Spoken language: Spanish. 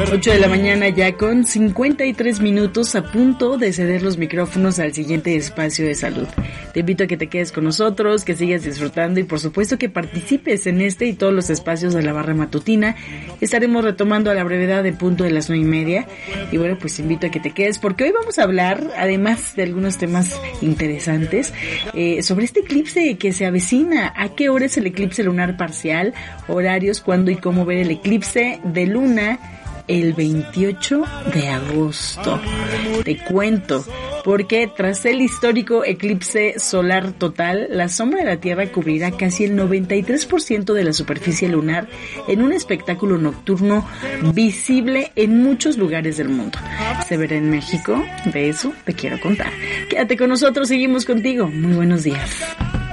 8 de la mañana ya con 53 minutos, a punto de ceder los micrófonos al siguiente espacio de salud. Te invito a que te quedes con nosotros, que sigas disfrutando y por supuesto que participes en este y todos los espacios de la barra matutina. Estaremos retomando a la brevedad en punto de las 9:30 y bueno, pues invito a que te quedes porque hoy vamos a hablar, además de algunos temas interesantes, sobre este eclipse que se avecina. ¿A qué hora es el eclipse lunar parcial? Horarios, cuándo y cómo ver el eclipse de luna el 28 de agosto. Te cuento, porque tras el histórico eclipse solar total, la sombra de la Tierra cubrirá casi el 93% de la superficie lunar en un espectáculo nocturno visible en muchos lugares del mundo. Se verá en México, de eso te quiero contar. Quédate con nosotros, seguimos contigo. Muy buenos días.